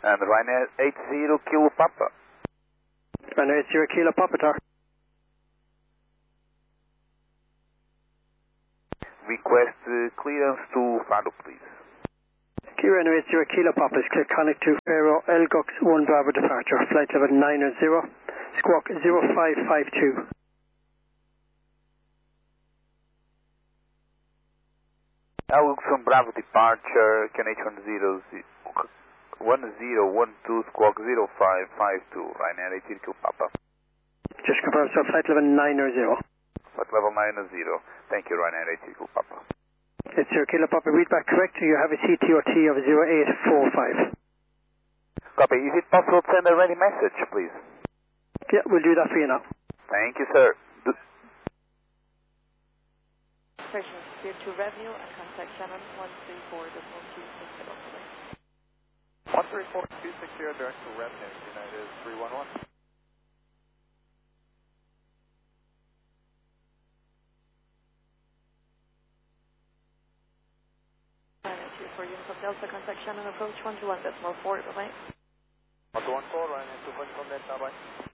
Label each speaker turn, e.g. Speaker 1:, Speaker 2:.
Speaker 1: And Ryanair 80 Kilo Papa.
Speaker 2: Ryanair 80 Kilo Papa, Tar.
Speaker 1: Request clearance to Faro, please.
Speaker 2: Ryanair 80 Kilo Papa is clear connect to Faro Elgux 1 Bravo departure. Flight level 900, squawk 0552.
Speaker 1: Elgux 1 Bravo departure, KNH 1012, squawk 0552, Ryanair 80 Kilo Papa.
Speaker 2: Just confirm, sir, flight level 900.
Speaker 1: Flight level 90. Thank you, Ryanair 80 Kilo Papa.
Speaker 2: It's 0 Kilo Papa, read back correct. You have a CTOT of 0845.
Speaker 1: Copy. Is it possible to send a ready message, please?
Speaker 2: Yeah, we'll do that for you now.
Speaker 1: Thank you, sir.
Speaker 3: Station Tier 2 revenue and contact Shannon 134.260.
Speaker 4: 134.260 direct to revenue, United 311.
Speaker 3: For units of Delta, contact Shannon approach 121.4, bye-bye.
Speaker 4: 114, Ryanair 2.1 Delta, bye.